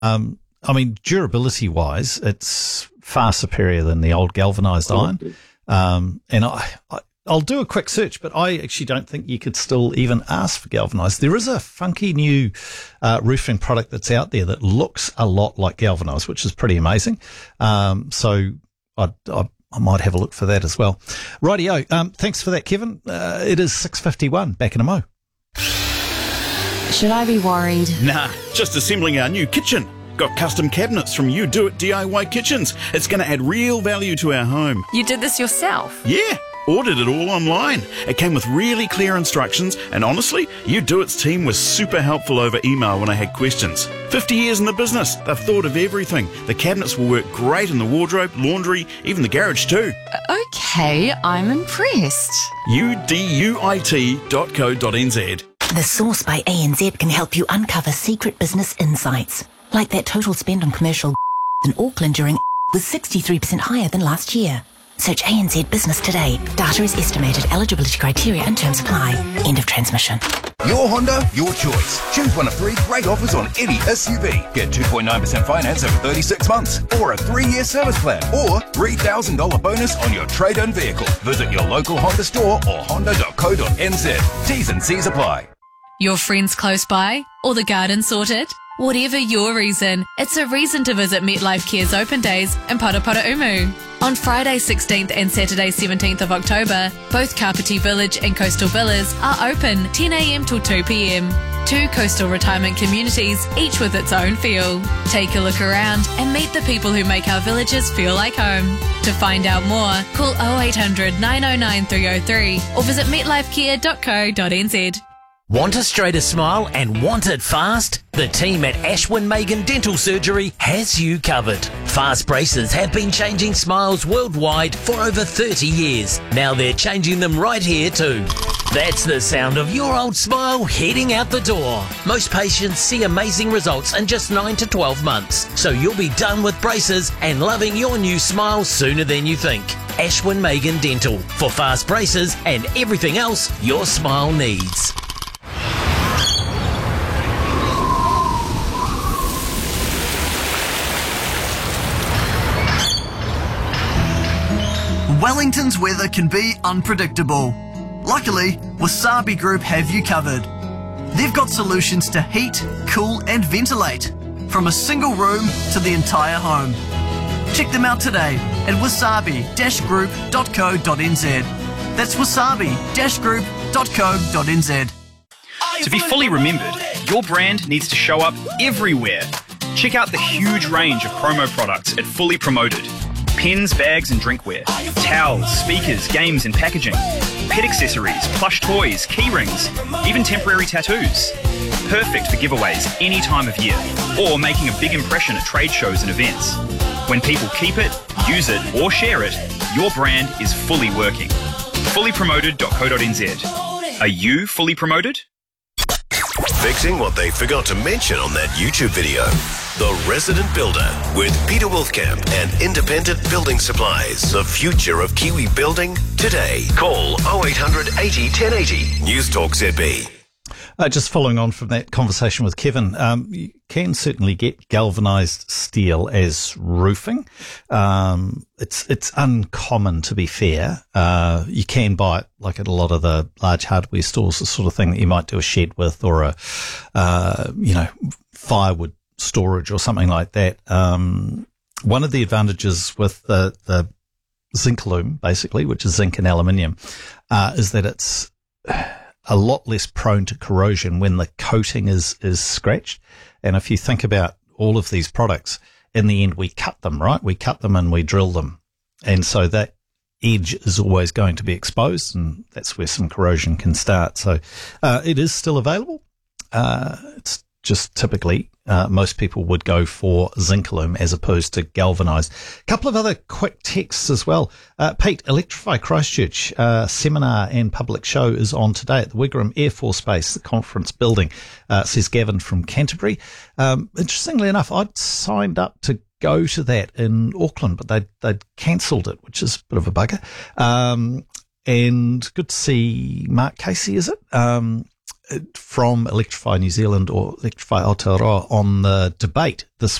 I mean, durability-wise, it's far superior than the old galvanized iron. And I'll do a quick search, but I actually don't think you could still even ask for galvanized. There is a funky new roofing product that's out there that looks a lot like galvanized, which is pretty amazing. So I might have a look for that as well. Rightio. Thanks for that, Kevin. It is 6:51. Back in a mo. Should I be worried? Nah, just assembling our new kitchen. Got custom cabinets from You Do It DIY Kitchens. It's going to add real value to our home. You did this yourself? Yeah, ordered it all online. It came with really clear instructions, and honestly, You Do It's team was super helpful over email when I had questions. 50 years in the business, they've thought of everything. The cabinets will work great in the wardrobe, laundry, even the garage too. Okay, I'm impressed. uduit.co.nz. The Source by ANZ can help you uncover secret business insights, like that total spend on commercial in Auckland during was 63% higher than last year. Search ANZ Business today. Data is estimated. Eligibility criteria and terms apply. End of transmission. Your Honda, your choice. Choose one of 3 great offers on any SUV. Get 2.9% finance over 36 months, or a 3-year service plan, or $3,000 bonus on your trade-in vehicle. Visit your local Honda store or honda.co.nz. T's and C's apply. Your friends close by? Or the garden sorted? Whatever your reason, it's a reason to visit MetLife Care's open days in Paraparaumu. On Friday 16th and Saturday 17th of October, both Kapiti Village and Coastal Villas are open 10 a.m. till 2 p.m. 2 coastal retirement communities, each with its own feel. Take a look around and meet the people who make our villages feel like home. To find out more, call 0800 909 303 or visit metlifecare.co.nz. Want a straighter smile and want it fast? The team at Ashwin Megan Dental Surgery has you covered. Fast braces have been changing smiles worldwide for over 30 years. Now they're changing them right here too. That's the sound of your old smile heading out the door. Most patients see amazing results in just 9 to 12 months. So you'll be done with braces and loving your new smile sooner than you think. Ashwin Megan Dental for fast braces and everything else your smile needs. Wellington's weather can be unpredictable. Luckily, Wasabi Group have you covered. They've got solutions to heat, cool and ventilate, from a single room to the entire home. Check them out today at wasabi-group.co.nz. That's wasabi-group.co.nz. To be fully remembered, your brand needs to show up everywhere. Check out the huge range of promo products at Fully Promoted. Pens, bags and drinkware, towels, speakers, games and packaging, pet accessories, plush toys, key rings, even temporary tattoos. Perfect for giveaways any time of year, or making a big impression at trade shows and events. When people keep it, use it or share it, your brand is fully working. Fullypromoted.co.nz. Are you fully promoted? Fixing what they forgot to mention on that YouTube video. The Resident Builder with Peter Wolfkamp and Independent Building Supplies. The future of Kiwi building today. Call 0800 80 1080. News Talk ZB. Just following on from that conversation with Kevin, you can certainly get galvanized steel as roofing. It's uncommon, to be fair. You can buy it like at a lot of the large hardware stores, the sort of thing that you might do a shed with, or a firewood storage or something like that. One of the advantages with the zinc loom, basically, which is zinc and aluminium, is that it's a lot less prone to corrosion when the coating is scratched. And if you think about all of these products, in the end, we cut them, right? We cut them and we drill them. And so that edge is always going to be exposed, and that's where some corrosion can start. So it is still available. It's just typically most people would go for zinc loom as opposed to galvanized. A couple of other quick texts as well. Pete, Electrify Christchurch seminar and public show is on today at the Wigram Air Force Base, the conference building, says Gavin from Canterbury. Interestingly enough, I'd signed up to go to that in Auckland, but they'd cancelled it, which is a bit of a bugger. And good to see Mark Casey, is it? from Electrify New Zealand or Electrify Aotearoa on the debate this